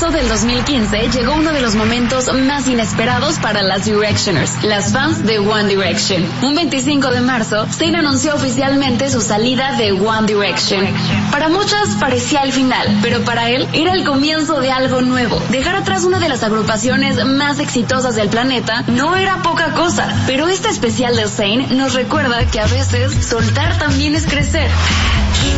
marzo del 2015 llegó uno de los momentos más inesperados para las Directioners, las fans de One Direction. Un 25 de marzo, Zayn anunció oficialmente su salida de One Direction. Para muchos parecía el final, pero para él era el comienzo de algo nuevo. Dejar atrás una de las agrupaciones más exitosas del planeta no era poca cosa, pero este especial de Zayn nos recuerda que a veces soltar también es crecer.